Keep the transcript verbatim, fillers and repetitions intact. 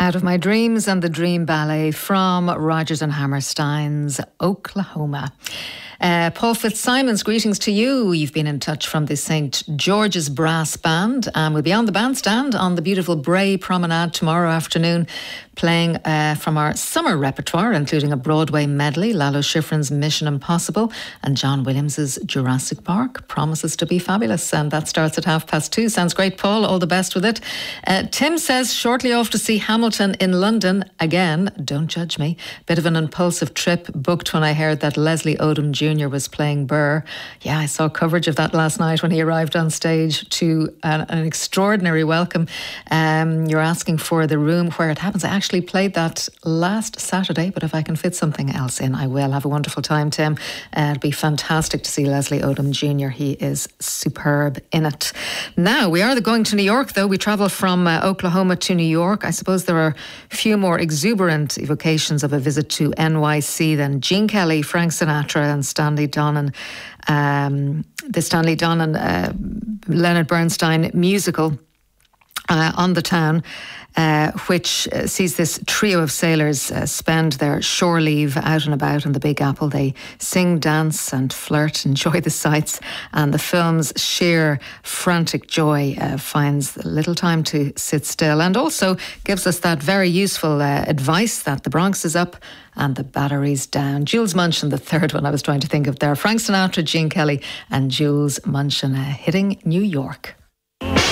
Out of My Dreams and the Dream Ballet from Rodgers and Hammerstein's Oklahoma. Uh, Paul Fitzsimons, greetings to you. You've been in touch from the Saint George's Brass Band, and we'll be on the bandstand on the beautiful Bray Promenade tomorrow afternoon, playing uh, from our summer repertoire, including a Broadway medley, Lalo Schifrin's Mission Impossible and John Williams's Jurassic Park. Promises to be fabulous, and that starts at half past two. Sounds great, Paul. All the best with it. Uh, Tim says, shortly off to see Hamilton in London again. Don't judge me. Bit of an impulsive trip booked when I heard that Leslie Odom Junior was playing Burr. Yeah, I saw coverage of that last night when he arrived on stage to an, an extraordinary welcome. Um, you're asking for the room where it happens. I actually played that last Saturday, but if I can fit something else in, I will. Have a wonderful time, Tim. Uh, it'll be fantastic to see Leslie Odom Junior He is superb in it. Now, we are going to New York, though. We travel from uh, Oklahoma to New York. I suppose there are a few more exuberant evocations of a visit to N Y C than Gene Kelly, Frank Sinatra and Stanley Donen. Um, the Stanley Donen uh, Leonard Bernstein musical uh, on the town, uh, which uh, sees this trio of sailors uh, spend their shore leave out and about in the Big Apple. They sing, dance and flirt, enjoy the sights, and the film's sheer frantic joy uh, finds little time to sit still, and also gives us that very useful uh, advice that the Bronx is up and the battery's down. Jules Munchin, the third one I was trying to think of there. Frank Sinatra, Gene Kelly and Jules Munchin uh, hitting New York.